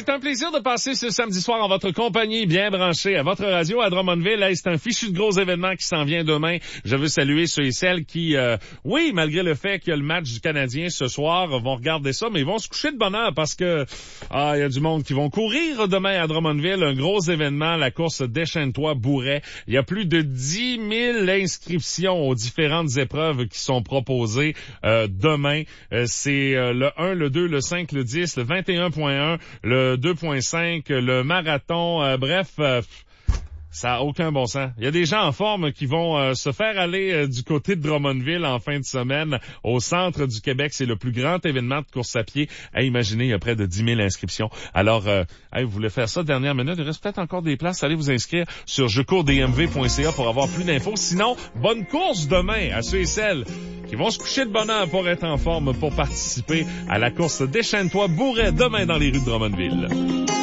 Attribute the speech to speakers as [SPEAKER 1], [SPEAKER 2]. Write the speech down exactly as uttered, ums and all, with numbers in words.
[SPEAKER 1] c'est un plaisir de passer ce samedi soir en votre compagnie, bien branché à votre radio à Drummondville. Hey, c'est un fichu de gros événement qui s'en vient demain. Je veux saluer ceux et celles qui, euh, oui, malgré le fait qu'il y a le match du Canadien ce soir, vont regarder ça, mais ils vont se coucher de bonne heure parce que ah, il y a du monde qui vont courir demain à Drummondville. Un gros événement, la course Deschênes-Bourret. Il y a plus de dix mille inscriptions aux différentes épreuves qui sont proposées euh, demain. Euh, c'est euh, le un, le deux, le cinq, le dix, le vingt et un point un, le deux point cinq, le marathon, euh, bref, euh, ça a aucun bon sens. Il y a des gens en forme qui vont euh, se faire aller euh, du côté de Drummondville en fin de semaine au centre du Québec. C'est le plus grand événement de course à pied. Hey, imaginez, il y a près de dix mille inscriptions. Alors, euh, hey, vous voulez faire ça dernière minute? Il reste peut-être encore des places. Allez vous inscrire sur je cours d m v point c a pour avoir plus d'infos. Sinon, bonne course demain à ceux et celles qui vont se coucher de bonne heure pour être en forme pour participer à la course Deschênes-Bourret demain dans les rues de Drummondville.